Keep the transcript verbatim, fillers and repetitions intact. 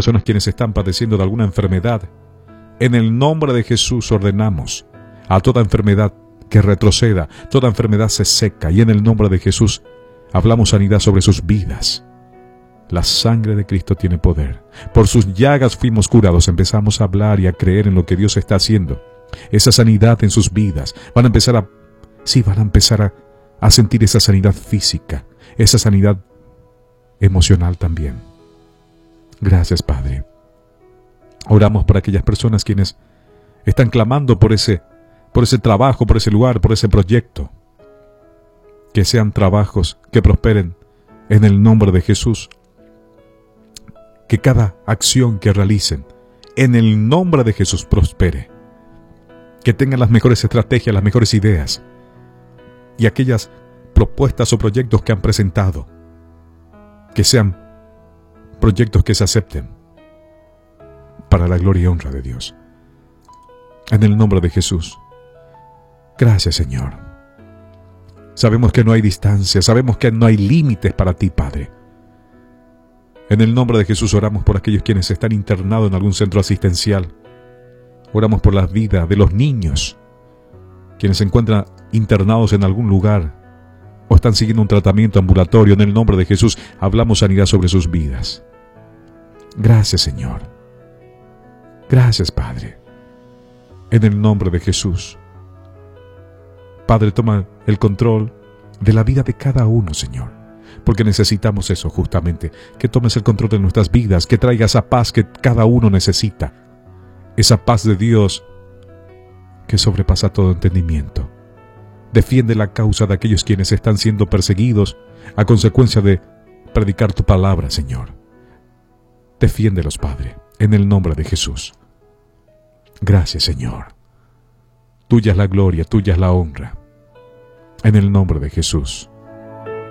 personas quienes están padeciendo de alguna enfermedad. En el nombre de Jesús ordenamos a toda enfermedad que retroceda, toda enfermedad se seca, y en el nombre de Jesús hablamos sanidad sobre sus vidas. La sangre de Cristo tiene poder. Por sus llagas fuimos curados. Empezamos a hablar y a creer en lo que Dios está haciendo. Esa sanidad en sus vidas. Van a empezar a, sí, van a empezar a, a sentir esa sanidad física, esa sanidad emocional también. Gracias, Padre. Oramos por aquellas personas quienes están clamando por ese, por ese trabajo, por ese lugar, por ese proyecto. Que sean trabajos que prosperen en el nombre de Jesús. Que cada acción que realicen en el nombre de Jesús prospere. Que tengan las mejores estrategias, las mejores ideas. Y aquellas propuestas o proyectos que han presentado, que sean proyectos que se acepten para la gloria y honra de Dios. En el nombre de Jesús. Gracias, Señor. Sabemos que no hay distancia, sabemos que no hay límites para ti, Padre. En el nombre de Jesús oramos por aquellos quienes están internados en algún centro asistencial. Oramos por las vidas de los niños, quienes se encuentran internados en algún lugar o están siguiendo un tratamiento ambulatorio. En el nombre de Jesús hablamos sanidad sobre sus vidas. Gracias, Señor. Gracias, Padre. En el nombre de Jesús. Padre, toma el control de la vida de cada uno, Señor. Porque necesitamos eso justamente, que tomes el control de nuestras vidas, que traigas esa paz que cada uno necesita, esa paz de Dios que sobrepasa todo entendimiento. Defiende la causa de aquellos quienes están siendo perseguidos a consecuencia de predicar tu palabra, Señor. Defiéndelos, Padre, en el nombre de Jesús. Gracias, Señor. Tuya es la gloria, tuya es la honra. En el nombre de Jesús.